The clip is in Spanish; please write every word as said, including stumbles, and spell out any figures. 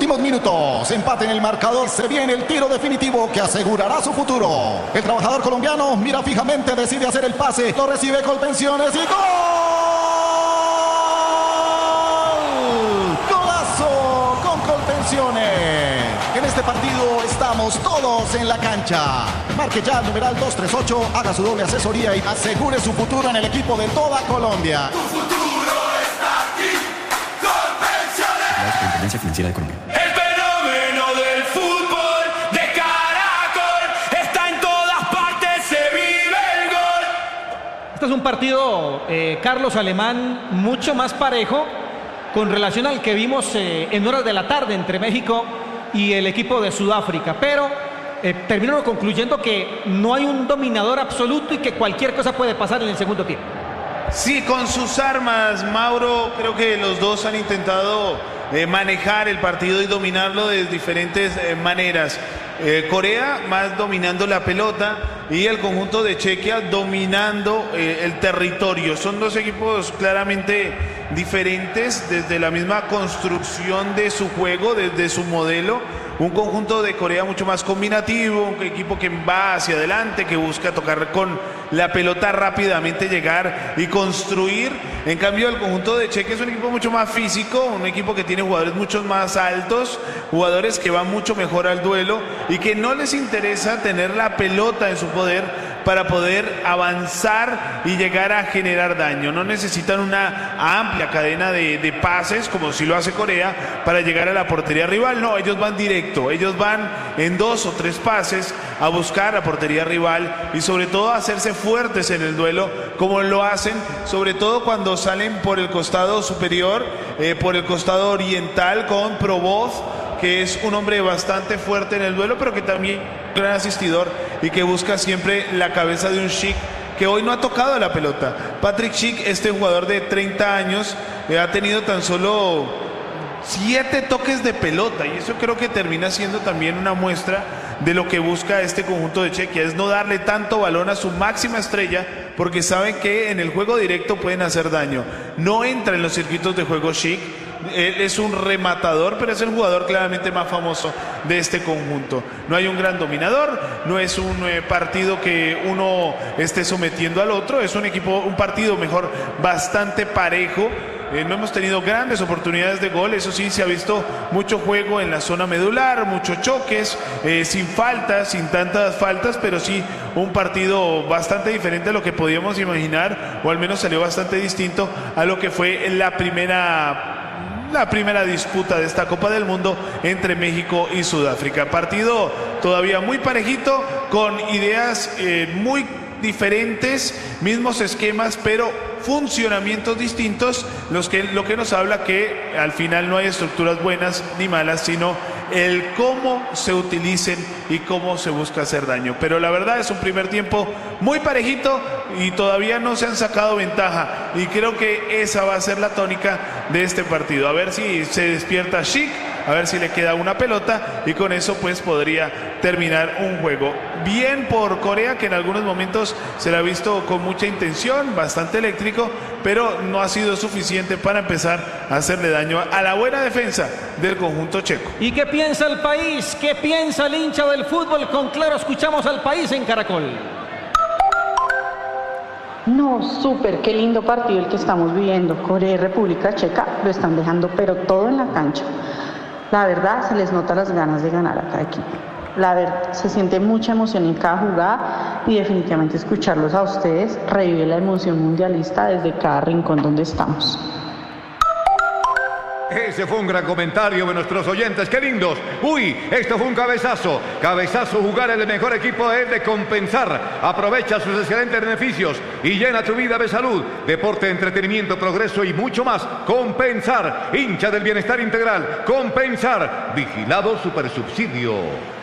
Últimos minutos, empate en el marcador, se viene el tiro definitivo que asegurará su futuro. El trabajador colombiano mira fijamente, decide hacer el pase, lo recibe Colpensiones y ¡gol! ¡Golazo con Colpensiones! En este partido estamos todos en la cancha. Marque ya el numeral dos tres ocho, haga su doble asesoría y asegure su futuro en el equipo de toda Colombia. Tu futuro está aquí, Colpensiones. La Superintendencia Financiera de Colombia. El fenómeno del fútbol de Caracol está en todas partes, se vive el gol. Este es un partido, eh, Carlos Alemán, mucho más parejo con relación al que vimos eh, en horas de la tarde entre México y el equipo de Sudáfrica, pero eh, termino concluyendo que no hay un dominador absoluto y que cualquier cosa puede pasar en el segundo tiempo. Sí, con sus armas, Mauro, creo que los dos han intentado eh, manejar el partido y dominarlo de diferentes eh, maneras. Eh, Corea más dominando la pelota y el conjunto de Chequia dominando eh, el territorio. Son dos equipos claramente diferentes desde la misma construcción de su juego, desde su modelo. Un conjunto de Corea mucho más combinativo, un equipo que va hacia adelante, que busca tocar con la pelota rápidamente, llegar y construir. En cambio, el conjunto de Chequia es un equipo mucho más físico, un equipo que tiene jugadores mucho más altos, jugadores que van mucho mejor al duelo y que no les interesa tener la pelota en su poder para poder avanzar y llegar a generar daño. No necesitan una amplia cadena de, de pases, como si lo hace Corea, para llegar a la portería rival. No, ellos van directo, ellos van en dos o tres pases a buscar la portería rival y sobre todo a hacerse fuertes en el duelo, como lo hacen, sobre todo cuando salen por el costado superior, eh, por el costado oriental con Provoz, que es un hombre bastante fuerte en el duelo, pero que también es un gran asistidor y que busca siempre la cabeza de un Schick, que hoy no ha tocado la pelota. Patrick Schick, este jugador de treinta años, eh, ha tenido tan solo siete toques de pelota, y eso creo que termina siendo también una muestra de lo que busca este conjunto de Chequia, es no darle tanto balón a su máxima estrella, porque saben que en el juego directo pueden hacer daño. No entra en los circuitos de juego Schick. Él es un rematador, pero es el jugador claramente más famoso de este conjunto. No hay un gran dominador, no es un eh, partido que uno esté sometiendo al otro, es un equipo, un partido mejor bastante parejo. Eh, no hemos tenido grandes oportunidades de gol, eso sí, se ha visto mucho juego en la zona medular, muchos choques, eh, sin faltas, sin tantas faltas, pero sí un partido bastante diferente a lo que podíamos imaginar, o al menos salió bastante distinto a lo que fue la primera la primera disputa de esta Copa del Mundo entre México y Sudáfrica. Partido todavía muy parejito, con ideas eh, muy diferentes, mismos esquemas, pero funcionamientos distintos, los que, lo que nos habla que al final no hay estructuras buenas ni malas, sino el cómo se utilicen y cómo se busca hacer daño. Pero la verdad es un primer tiempo muy parejito y todavía no se han sacado ventaja, y creo que esa va a ser la tónica de este partido. A ver si se despierta Schick, a ver si le queda una pelota, y con eso pues podría terminar un juego. Bien por Corea, que en algunos momentos se la ha visto con mucha intención, bastante eléctrico, pero no ha sido suficiente para empezar a hacerle daño a la buena defensa del conjunto checo. ¿Y qué piensa el país? ¿Qué piensa el hincha del fútbol? Con Claro escuchamos al país en Caracol. No, súper, qué lindo partido el que estamos viviendo. Corea y República Checa lo están dejando, pero todo en la cancha. La verdad, se les nota las ganas de ganar a cada equipo. La verdad, se siente mucha emoción en cada jugada, y definitivamente escucharlos a ustedes revive la emoción mundialista desde cada rincón donde estamos. Ese fue un gran comentario de nuestros oyentes, qué lindos. Uy, esto fue un cabezazo. Cabezazo, jugar el mejor equipo es de Compensar. Aprovecha sus excelentes beneficios y llena tu vida de salud, deporte, entretenimiento, progreso y mucho más. Compensar, hincha del bienestar integral. Compensar, vigilado Supersubsidio.